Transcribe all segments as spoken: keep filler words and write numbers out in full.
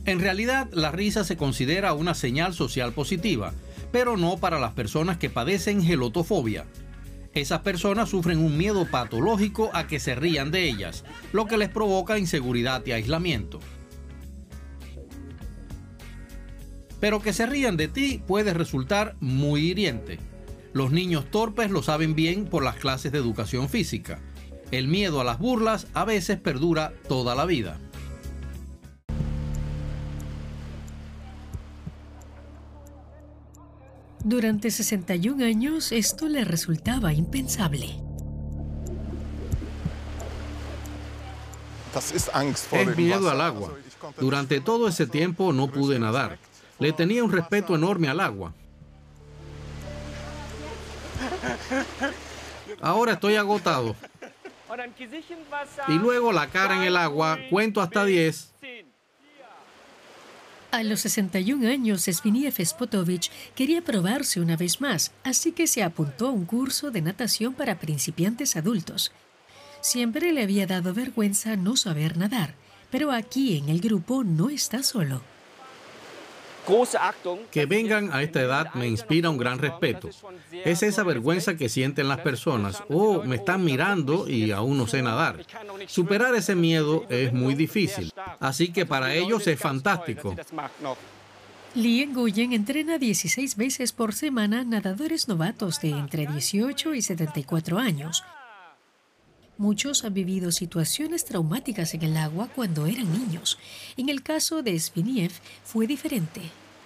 En realidad, la risa se considera una señal social positiva, pero no para las personas que padecen gelotofobia. Esas personas sufren un miedo patológico a que se rían de ellas, lo que les provoca inseguridad y aislamiento. Pero que se rían de ti puede resultar muy hiriente. Los niños torpes lo saben bien por las clases de educación física. El miedo a las burlas a veces perdura toda la vida. Durante sesenta y un años esto le resultaba impensable. Es miedo al agua. Durante todo ese tiempo no pude nadar. Le tenía un respeto enorme al agua. Ahora estoy agotado. Y luego la cara en el agua, cuento hasta diez. A los sesenta y un años, Zbigniew Spotovich quería probarse una vez más, así que se apuntó a un curso de natación para principiantes adultos. Siempre le había dado vergüenza no saber nadar, pero aquí en el grupo no está solo. Que vengan a esta edad me inspira un gran respeto. Es esa vergüenza que sienten las personas. Oh, me están mirando y aún no sé nadar. Superar ese miedo es muy difícil. Así que para ellos es fantástico. Lee Nguyen entrena dieciséis veces por semana nadadores novatos de entre dieciocho y setenta y cuatro años. Muchos han vivido situaciones traumáticas en el agua cuando eran niños. En el caso de Zbigniew fue diferente.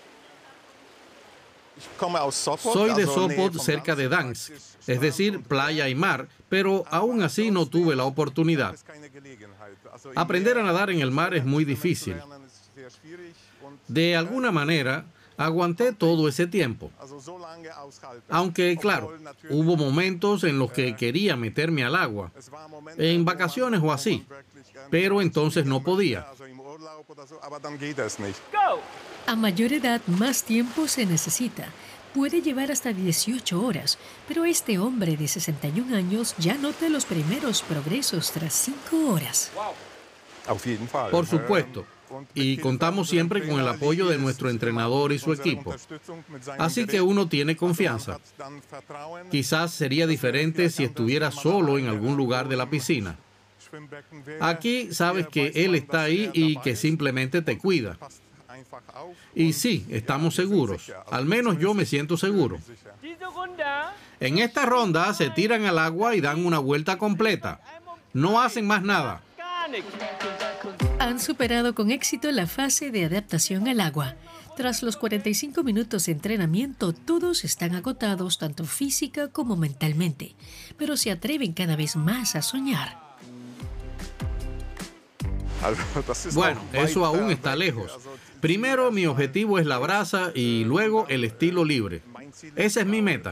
Soy de Sopot, cerca de Dansk, es decir, playa y mar, pero aún así no tuve la oportunidad. Aprender a nadar en el mar es muy difícil. De alguna manera, aguanté todo ese tiempo. Aunque, claro, hubo momentos en los que quería meterme al agua, en vacaciones o así, pero entonces no podía. A mayor edad, más tiempo se necesita. Puede llevar hasta dieciocho horas, pero este hombre de sesenta y un años ya nota los primeros progresos tras cinco horas. Por supuesto. Y contamos siempre con el apoyo de nuestro entrenador y su equipo. Así que uno tiene confianza. Quizás sería diferente si estuviera solo en algún lugar de la piscina. Aquí sabes que él está ahí y que simplemente te cuida. Y sí, estamos seguros. Al menos yo me siento seguro. En esta ronda se tiran al agua y dan una vuelta completa. No hacen más nada. Han superado con éxito la fase de adaptación al agua. Tras los cuarenta y cinco minutos de entrenamiento, todos están agotados tanto física como mentalmente, pero se atreven cada vez más a soñar. Bueno, eso aún está lejos. Primero mi objetivo es la braza y luego el estilo libre. Esa es mi meta.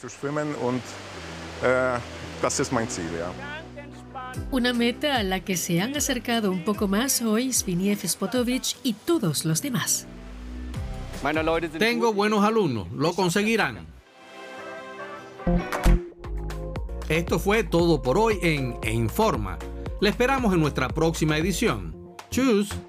Una meta a la que se han acercado un poco más hoy Zbigniew Spotovich y todos los demás. Tengo buenos alumnos, lo conseguirán. Esto fue todo por hoy en En Forma. Le esperamos en nuestra próxima edición. Tschüss.